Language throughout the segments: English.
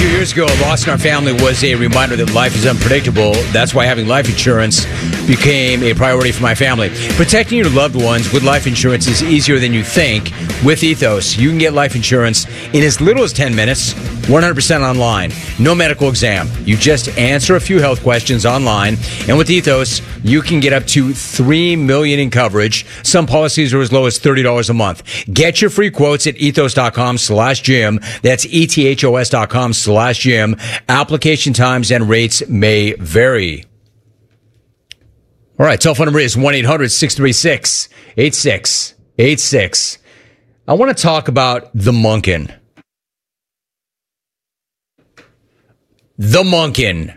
few years ago, a loss in our family was a reminder that life is unpredictable. That's why having life insurance became a priority for my family. Protecting your loved ones with life insurance is easier than you think. With Ethos, you can get life insurance in as little as 10 minutes, 100% online. No medical exam. You just answer a few health questions online. And with Ethos, you can get up to $3 million in coverage. Some policies are as low as $30 a month. Get your free quotes at ethos.com/Jim. That's ethos.com/Jim. Application times and rates may vary. All right, telephone number is 1-800-636-8686. I want to talk about the Monken. The Monken.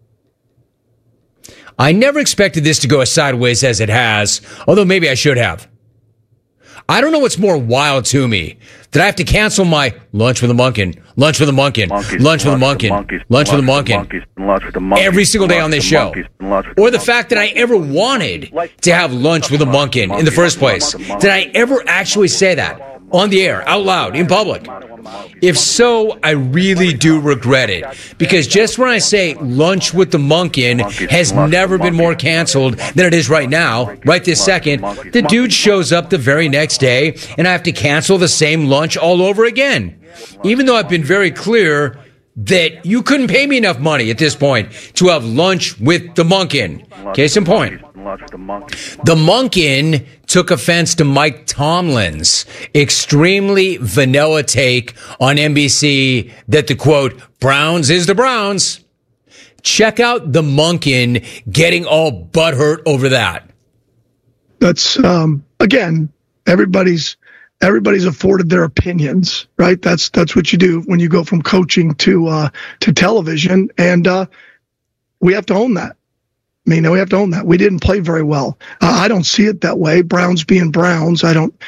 I never expected this to go as sideways as it has, although maybe I should have. I don't know what's more wild to me. That I have to cancel my lunch with the Monken, lunch with the Monken, lunch with the Monken, lunch with the Monken every single day on this show. Or the fact that I ever wanted to have lunch with the Monken in the first place. Did I ever actually say that on the air, out loud, in public? If so, I really do regret it. Because just when I say lunch with the Monken has never been more canceled than it is right now, right this second, the dude shows up the very next day and I have to cancel the same lunch all over again. Even though I've been very clear that you couldn't pay me enough money at this point to have lunch with the Monken. Case in point. The Monken took offense to Mike Tomlin's extremely vanilla take on NBC that the, quote, Browns is the Browns. Check out the Monken getting all butthurt over that. That's, again, everybody's afforded their opinions, right? That's what you do when you go from coaching to television. And we have to own that. I mean, we have to own that. We didn't play very well. I don't see it that way. Browns being Browns, I don't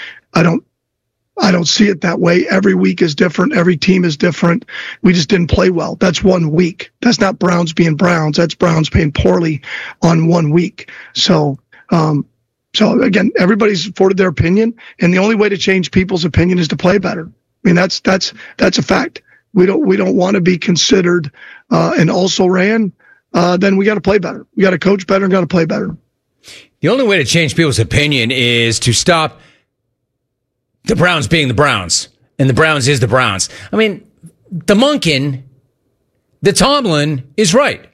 see it that way. Every week is different. Every team is different. We just didn't play well. That's 1 week. That's not Browns being Browns. That's Browns playing poorly on 1 week. So again, everybody's afforded their opinion, and the only way to change people's opinion is to play better. I mean, that's a fact. We don't want to be considered an also-ran. Then we got to play better. We got to coach better and got to play better. The only way to change people's opinion is to stop the Browns being the Browns, and the Browns is the Browns. I mean, the Monken, the Tomlin is right.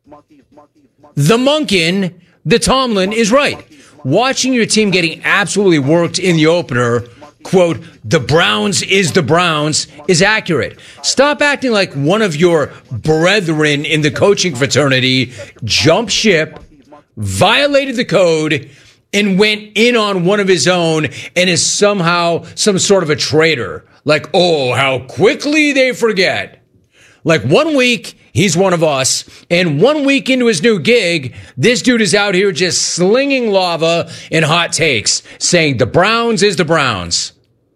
The Monken, the Tomlin is right. Watching your team getting absolutely worked in the opener, quote, the Browns is the Browns, is accurate. Stop acting like one of your brethren in the coaching fraternity jumped ship, violated the code, and went in on one of his own and is somehow some sort of a traitor. Like, oh, how quickly they forget. Like 1 week, he's one of us, and 1 week into his new gig, this dude is out here just slinging lava and hot takes, saying the Browns is the Browns.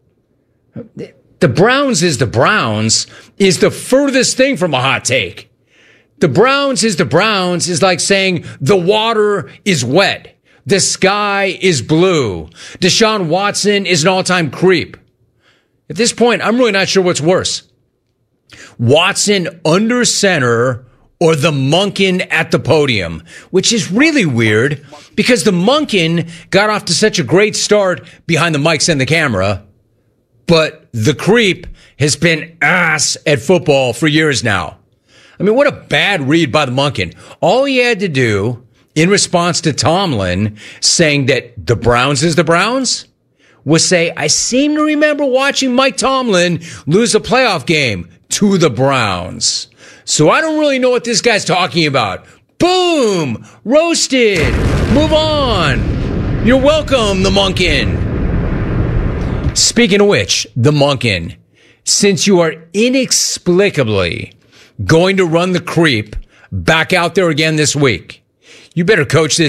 The Browns is the Browns is the furthest thing from a hot take. The Browns is the Browns is like saying the water is wet. The sky is blue. Deshaun Watson is an all-time creep. At this point, I'm really not sure what's worse. Watson under center or the Monken at the podium, which is really weird because the Monken got off to such a great start behind the mics and the camera, but the creep has been ass at football for years now. I mean, what a bad read by the Monken. All he had to do in response to Tomlin saying that the Browns is the Browns was say, I seem to remember watching Mike Tomlin lose a playoff game to the Browns. So I don't really know what this guy's talking about. Boom! Roasted! Move on! You're welcome, the Monken. Speaking of which, the Monken, since you are inexplicably going to run the creep back out there again this week, you better coach this